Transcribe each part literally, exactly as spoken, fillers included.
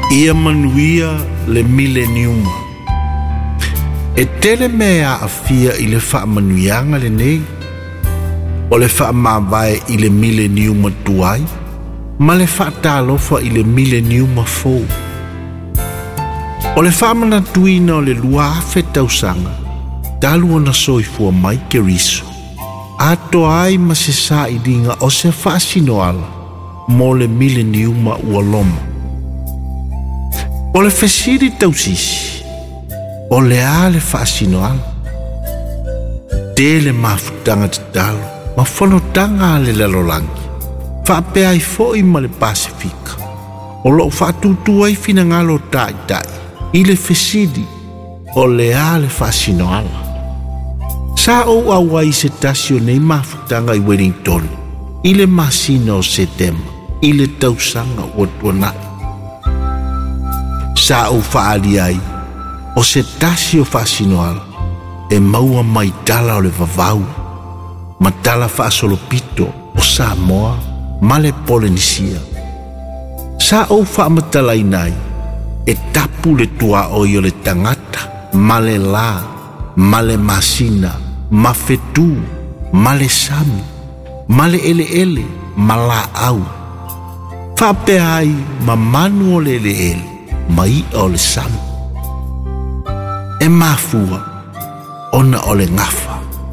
Ia manuia le mileniuma. E tele mea a fia i le wha manuianga le nei. O le wha mawae i le mileniuma tuai. Ma le wha tālofa i le mileniuma fou. O le wha manatuina o le lua afe tausanga. Talu ona soifua mai ke riso. Ato ai ma se sa i dinga o se wha sinoala. Mo le mileniuma ua loma. O le fesiri tausisi. O le a le wha sinoala. Te le mafutanga te talo. Ma whanotanga le lalolangi. Wha pea i foi ma le Pasifika. O lo wha tutu ai fina ngalo tai tai. I le fesiri. O le a le wha sinoala. Sa o awa i se tasio nei mafutanga i Wellington. I le masina o Setema. I le tausanga o tuanai. Sa o whaali ai. O se tasio whasinoala. E maua mai tala o le vavau. Ma tala whaasolopito o Samoa. Ma le Polynesia. Sa o whaamatala nai. E tapu le tua o i o le tangata. Ma le la. Ma le masina. Ma fetu. Ma le sami. Ma le ele ele. Ma la au. Whapea ai ma manu o le ele ele. Mai o le sami. E mafua. Ona o le ngafa.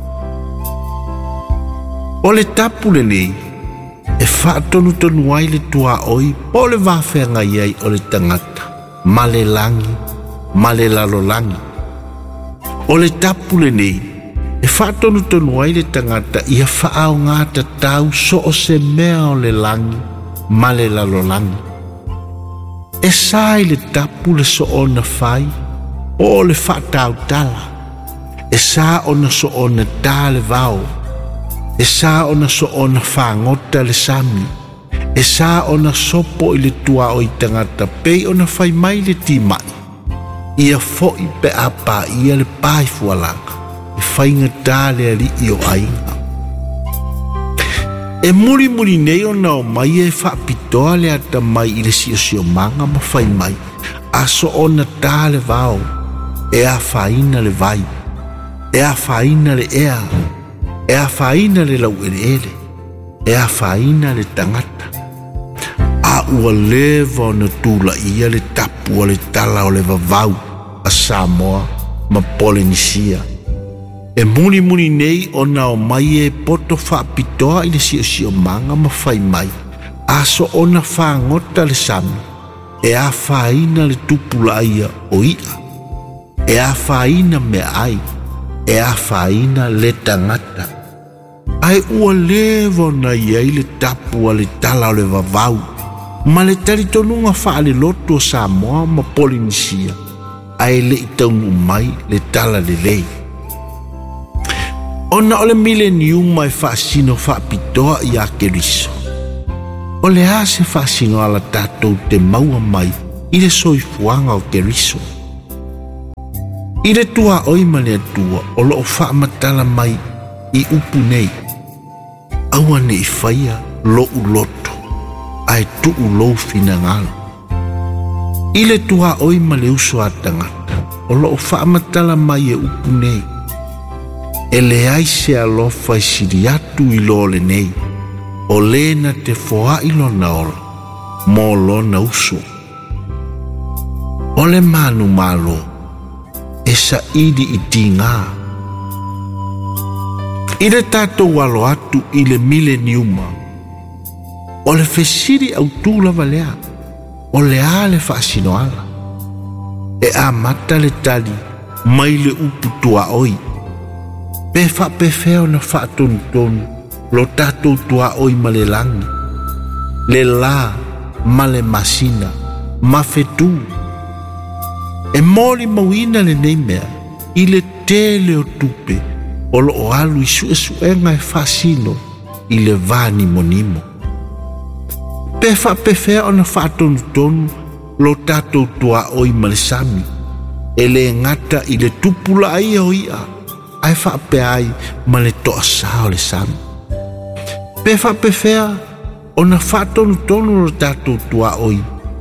O le tapu le nei. E whaatonu tonu ai le tua oi. O le wawhenga iai o le tangata. Ma le langi. Ma le lalo langi. O le tapu le nei. E whaatonu tonu ai le tangata. Ia whaao ngata tau so o se mea o le langi. Ma le lalo langi. E sai le tapu le so ona fai. O le whaatau tala. E sa ona so ona tale vau. E sa ona so ona whangota le sami. E sa ona sopo i le tua o i tangata. Pei ona fai mai le timai. Ia foi pe apa ia le pai fualanga. E whainga tale ali i o ainga. E muri muri nei o nao mai e whaapitoa le ata mai i le sio sio manga ma whai mai. A so ona tale vau. E a whaina le vai. E a whaina le ea. E a whaina le lau ele ele. E a whaina le tangata. A ua lewa na tula ia le tapu o le tala o le vavau. A Samoa ma Polynesia. E muni muni nei o nao mai e poto whaapitoa i le sio sio manga ma whai mai. A so ona whaangota le sami. E a whaina le tupula ia o ia. E a whaina me ai. E a whaina le tangata. Ai ua lewa na iai le tapu a le tala o le vavau. Ma le talitonunga wha le loto o Samoa ma Polynesia. Ai le itaunu mai le tala le lei. Ona o le milenium mai whaasino whaapitoa i a keriso. O le a se whaasino ala tātou te maua mai i le soifuanga o keriso. I le tua oi male atua o lo whaamatala mai i upu nei. Aua ne i whaia lo uloto ai tu ulo fina ngalo. I le tua oi male uso atangata o lo whaamatala mai e upu nei. E le ai se alofa i siri atu i lo le nei. O le na te foa i lo na ola. Mo lo na uso. O le manu malo. E sa idi i tinga. I le tatou walo atu i le mileniuma. O le fesiri au tūla valea. O le a le whaasinoala. E a mata le tali mai le upu tua oi. Pe wha pe feo na wha tonu tonu lo tatou tua oi ma le langi. Le la ma le masina ma fetu. E mori mauina le nei mea i le tele o tupe o lo o alu i sue suenga e whasino i le vani monimo. Pe wha pe fea o na wha tonu tonu lo tatou tua oi ma le sami. E le ngata i le tupula ai o ia. Ai wha pe ai ma le toa sao le sami. Pe wha pe fea o na wha tonu tonu lo tatou tua oi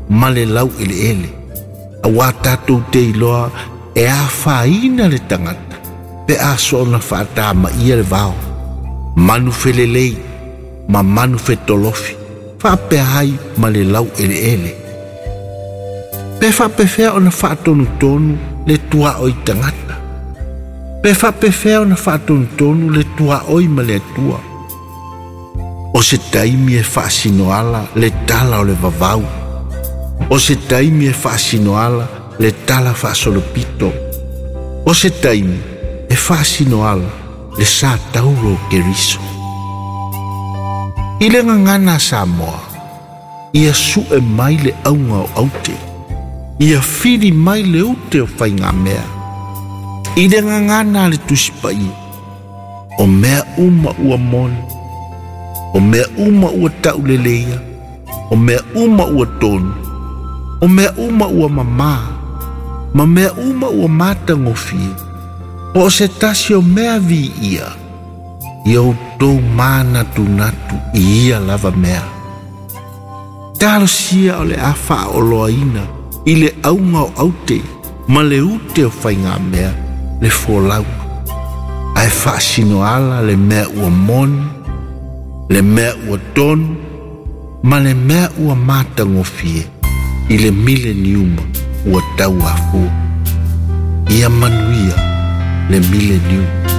ma le lau ele ele. A wā tātou te iloa e a whaina le tangata, pe a soona whaata ma ia le vao. Manu felelei, ma manu fetolofi, whape hai ma le lau ele ele. Pe whape whea o na whaatonu tonu le tua oi tangata. Pe whape whea o na whaatonu tonu le tua oi ma le tua. O se taimi e whaasinoala le tala o le vavau. O se taimi e whaasinoala le tala whaasolopito. O se taimi e whaasinoala le sa tauro keriso. I le ngangana Samoa, ia su e mai le aunga o aute. Ia whiri mai le ute o whainga mea. I le ngangana le tusipai, o mea uma ua mone, o mea uma ua tauleleia, o mea uma ua tonu, o mea uma ua mama, ma mea uma ua mata ngofie, o se tasi o mea vi ia, ia o tau mana tu natu i ia lava mea. Talo sia o le afa o loaina, i le aunga o aute, ma le ute o whainga mea, le fōlau. Ai whaasino ala le mea ua moni, le mea ua tonu, ma le mea ua mata ngofie, i le mileniuma ua tau afu. Ia manuia le mileniuma.